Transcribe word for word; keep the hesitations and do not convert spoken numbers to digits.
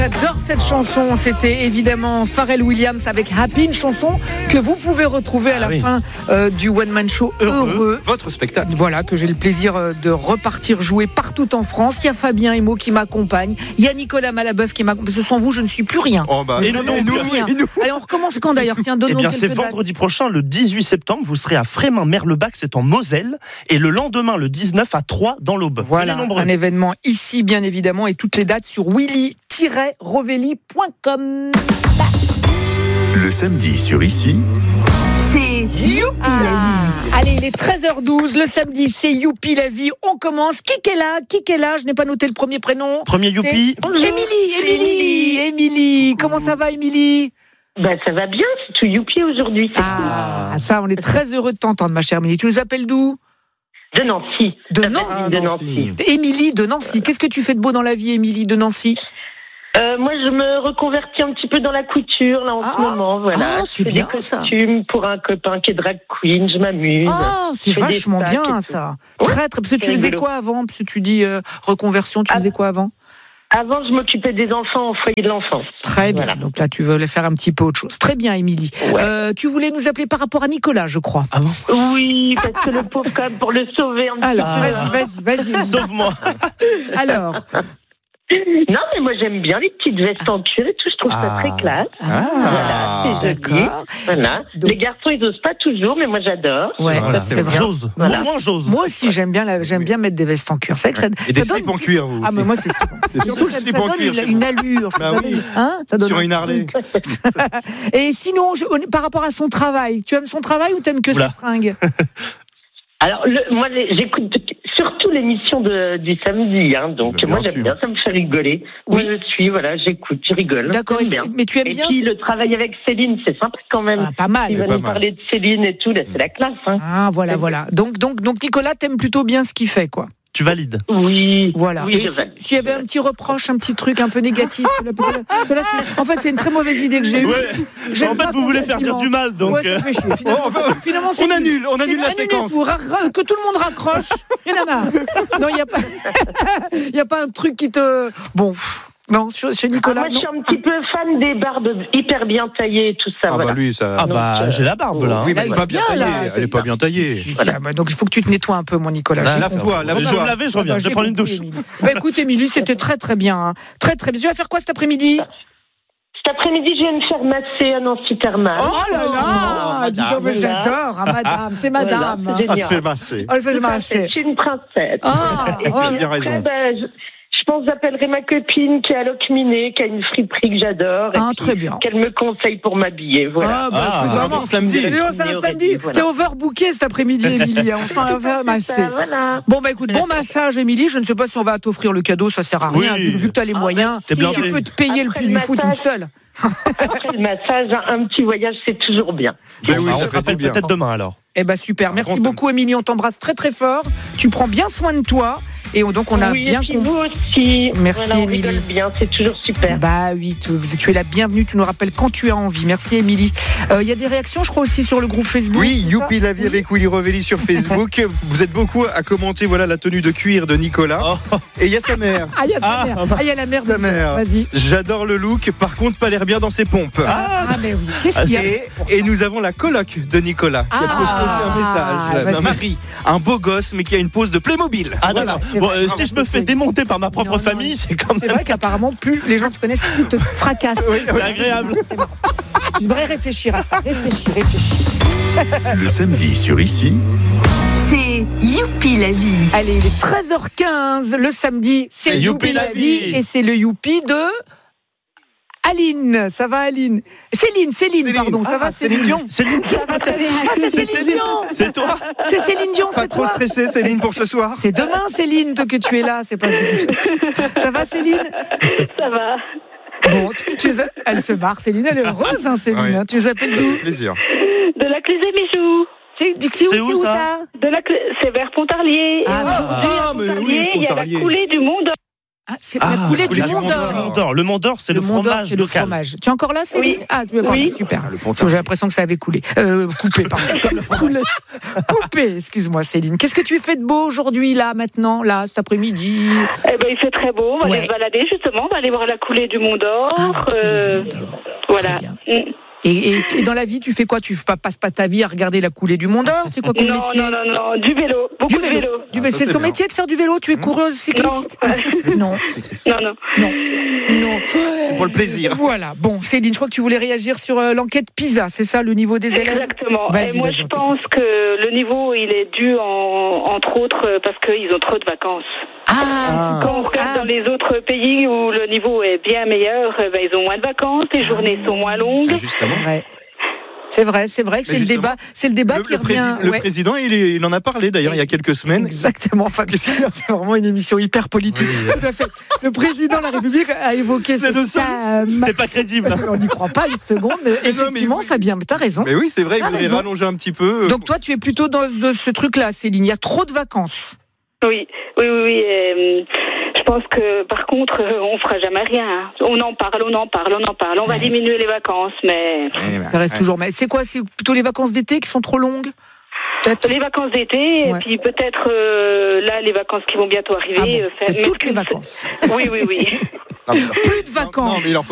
J'adore cette chanson, c'était évidemment Pharrell Williams avec Happy, une chanson que vous pouvez retrouver à la ah oui. fin euh, du One Man Show Heureux. Heureux. Votre spectacle. Voilà, que j'ai le plaisir de repartir jouer partout en France. Il y a Fabien Emo qui m'accompagne, il y a Nicolas Malabeuf qui m'accompagne. Parce que sans vous, je ne suis plus rien. Oh bah, et, nous, et, nous, rien. et nous, Allez, on recommence quand d'ailleurs Tiens, Eh bien, c'est vendredi dates. prochain, le dix-huit septembre, vous serez à Frémin-Merlebach, c'est en Moselle, et le lendemain, le dix-neuf, à Troyes, dans l'Aube. Voilà, un événement ici, bien évidemment, et toutes les dates sur willy tiret rovelli point com. Le samedi sur Ici, c'est Youpi ah. la vie. Allez, il est treize heures douze, le samedi, c'est Youpi la vie. On commence. Qui est là Qui est là Je n'ai pas noté le premier prénom. Premier Youpi. Émilie, Émilie, Émilie. Comment ça va, Émilie? Ben, ça va bien, c'est tout Youpi aujourd'hui. C'est ah, cool. Ça, on est très heureux de t'entendre, ma chère Émilie. Tu nous appelles d'où? De Nancy. De Nancy. De Nancy. Émilie de Nancy. Qu'est-ce que tu fais de beau dans la vie, Émilie de Nancy? Euh, moi, je me reconvertis un petit peu dans la couture, là, en ah, ce moment, voilà. Ah, c'est bien, des costumes ça. Pour un copain qui est drag queen, je m'amuse. Ah, c'est vachement bien, ça. Très, très, parce que tu faisais quoi avant? Parce que tu dis, euh, reconversion, tu ah, faisais quoi avant? Avant, je m'occupais des enfants au foyer de l'enfant. Très bien. Voilà. Donc là, tu veux faire un petit peu autre chose. Très bien, Émilie. Ouais. Euh, tu voulais nous appeler par rapport à Nicolas, je crois. Ah bon? Oui, parce que le pauvre, quand même, pour le sauver un petit Alors, peu. Alors, vas-y, vas-y, vas-y. Sauve-moi. Alors. Non, mais moi j'aime bien les petites vestes en cuir et tout, je trouve ah. ça très classe. Ah, voilà, c'est joli. Voilà. Donc... Les garçons ils osent pas toujours, mais moi j'adore. Ouais, voilà, c'est, c'est vrai. J'ose. Voilà. Moi, j'ose. Moi aussi j'aime bien, la, j'aime bien mettre des vestes en cuir. C'est vrai que ça. Et des ça slips donne... en cuir, vous. Ah mais moi c'est. C'est surtout le slip en cuir. Une, une allure. Bah oui. Hein ça donne sur une Harley. Et sinon, je, par rapport à son travail, tu aimes son travail ou t'aimes que Oula. ses fringues? Alors, le, moi, les, j'écoute surtout l'émission de, du samedi, hein, donc bien moi j'aime sûr. bien, ça me fait rigoler. Oui. Moi, je suis, voilà, j'écoute, je rigole. D'accord, et bien. Mais tu aimes et bien. Et puis le travail avec Céline, c'est sympa quand même. Ah, pas mal. Il va pas nous mal. parler de Céline et tout, là, c'est la classe. Hein. Ah voilà, voilà. Donc, donc, donc Nicolas, t'aimes plutôt bien ce qu'il fait, quoi. Tu valides. Oui. Voilà. Oui, et si, s'il y avait un petit reproche, un petit truc un peu négatif, là, là, c'est, en fait, c'est une très mauvaise idée que j'ai eue. Ouais. En fait, vous voulez faire dire du mal, donc. Ouais, ça fait chier. Finalement, oh, enfin, finalement c'est on annule, on annule la annulé séquence. Pour que tout le monde raccroche. Il y en a marre. Non, il n'y a pas, il y a pas un truc qui te, bon. Non, chez Nicolas. Ah, moi, je suis un petit peu fan des barbes hyper bien taillées et tout ça. Ah, voilà. bah lui, ça. Ah, bah, donc, j'ai la barbe, là. Oui, mais elle n'est pas bien taillée. Là, elle n'est pas bien taillée. Si, si, voilà. Bah, donc, il faut que tu te nettoies un peu, mon Nicolas. Bah, lave-toi, lave-toi. Je vais me laver, je reviens. Bah, je vais prendre une douche. Émilie. Bah, écoute, Émilie, c'était très, très bien. Hein. Très, très bien. Tu vas faire quoi cet après-midi? Cet après-midi, je viens me faire masser à Nancy Thermal. Oh là là, oh, dis donc, mais j'adore, hein, madame, c'est madame. Voilà, c'est Ah, se fait masser. Oh, elle fait masser. C'est une princesse. Ah, et puis, oh, bien après, raison. Ben, je, je pense que j'appellerai ma copine qui est à Locminé, qui a une friperie que j'adore. Ah, et très bien. Qu'elle me conseille pour m'habiller. Voilà. Ah, bah, Ah, écoute, vraiment. bon samedi. Dis donc, c'est un samedi. Voilà. T'es overbooké cet après-midi, Émilie. On s'en va masser. Voilà. Bon, bah écoute, bon massage, Émilie. Je ne sais pas si on va t'offrir le cadeau, ça sert à rien. Oui. Vu que t'as les Ah, moyens, t'es tu blindé. peux te payer Après le prix le du foot toute massage. seule. Après le massage, un petit voyage, c'est toujours bien. Ben Bon, oui, bah, ça on se fait rappelle tout bien. peut-être demain, alors. Eh ben super. Merci Grand beaucoup, Émilie. On t'embrasse très très fort. Tu prends bien soin de toi. Et donc, on a oui, bien et puis compris. vous aussi. Merci, voilà, on Émilie. rigole bien, c'est toujours super. Bah oui, tu, tu es la bienvenue, tu nous rappelles quand tu as envie. Merci Émilie. Il euh, y a des réactions, je crois, aussi sur le groupe Facebook. Oui, c'est Youpi ça la vie oui. avec Willy Revelli sur Facebook. Vous êtes beaucoup à commenter voilà la tenue de cuir de Nicolas. Oh. Et il y a sa mère. Ah, il y a sa Ah, mère. bah, Ah, il y a la mère. Sa de... mère. Vas-y. J'adore le look, par contre pas l'air bien dans ses pompes. Ah, ah mais oui. Qu'est-ce Ah, qu'il y a Et, et nous avons la coloc de Nicolas qui a Ah, posté aussi un message. vas-y. Non, Marie, un beau gosse mais qui a une pose de Playmobil. Ah, Voilà, d'accord. c'est Bon, vrai. euh, Non, si je c'est me fais fait. démonter par ma propre Non, non, famille, c'est quand C'est même. vrai qu'apparemment, plus les gens te connaissent, plus te fracassent. C'est agréable. C'est marrant. Tu devrais réfléchir à ça. Réfléchis, réfléchis. le samedi sur Ici, C'est Youpi la vie. Allez, il est treize heures quinze. Le samedi, c'est, C'est Youpi la vie. Et c'est le Youpi de Aline. Ça va, Aline? Céline, Céline, Céline. pardon. Ça Ah, va, Céline Dion. Céline Dion, Ah, c'est Céline Dion. c'est toi. C'est Céline Dion, Pas c'est trop toi. stressé Céline pour ce soir. C'est demain, Céline, toi, que tu es là. C'est pas. Ça va, Céline? Ça va. Bon, tu, tu, elle se marre, Céline. Elle est heureuse, hein, Céline. Ouais. Hein. Tu nous appelles d'où? Plaisir. De la clé des bijoux. C'est, c'est, où, C'est où, c'est où ça ça? De la clé... C'est vers Pontarlier. Ah, Et bah, aujourd'hui, ah, à mais oui, Pontarlier, il y a la Pontarlier. coulée du Mont d'Or. Ah, c'est Ah, la coulée du coulée du Mont Mont d'Or. d'Or. Le Mont d'Or, le Mont d'Or, c'est Le le, Mont d'Or, fromage c'est le local. fromage. Tu es encore là, Céline? Oui. Ah, tu es Oui. super. Ah, le Parce que j'ai l'impression que ça avait coulé. Euh, coupé, pardon. Comme le fromage. Coupé, excuse-moi, Céline. Qu'est-ce que tu fais de beau aujourd'hui, là, maintenant, là, cet après-midi? Eh ben, il fait très beau. On va Ouais. aller se balader, justement. On va aller voir la coulée du Mont d'Or. Ah, la coulée Euh, du Mont d'Or. Voilà. Très bien. Mm. Et, et, et dans la vie, tu fais quoi? Tu ne passes pas ta vie à regarder la coulée du Mont d'Or? C'est quoi ton Non, métier? non, non, non. Du vélo. Beaucoup Du de vélo. vélo. Du Ah, vélo. ça, c'est c'est son bien. métier de faire du vélo? Tu es coureuse cycliste? Non. Non, non. Non. Non. C'est pour le plaisir. Voilà. Bon, Céline, je crois que tu voulais réagir sur euh, l'enquête PISA, c'est ça, le niveau des élèves? Exactement. Vas-y, Et moi, vas-y, je on pense que le niveau, il est dû, en, entre autres, euh, parce qu'ils ont trop de vacances. Ah, Ah. tu Quand on penses regarde ah, dans les autres pays où le niveau est bien meilleur, euh, ben, ils ont moins de vacances, les journées sont moins longues. Ah, justement. ouais. C'est vrai, c'est vrai que c'est Mais le justement, débat, c'est le débat Le, qui le revient. prési- le ouais. président, il, est- il en a parlé d'ailleurs il y a quelques semaines. Exactement, Fabien. C'est vraiment une émission hyper politique. Tout à fait. Le président de la République a évoqué C'est ce- le seul. sa- C'est pas crédible. On n'y croit pas une seconde, mais Mais non, mais effectivement, oui. Fabien, tu as raison. Mais oui, c'est vrai, il T'as voudrait raison. rallonger un petit peu. Donc toi, tu es plutôt dans ce, ce truc-là, Céline. Il y a trop de vacances. Oui, oui, oui. oui et, euh, je pense que, par contre, euh, on fera jamais rien. hein. On en parle, on en parle, on en parle. On va diminuer les vacances, mais Eh ben, Ça reste ouais. toujours. Mais c'est quoi? C'est plutôt les vacances d'été qui sont trop longues? Peut-être. les vacances d'été, Ouais. et puis peut-être euh, là, les vacances qui vont bientôt arriver. Ah bon, euh, faire- c'est toutes mettre les une- vacances. Oui, oui, oui. Non, mais il leur faut- Plus de non, vacances. Non, mais il leur faut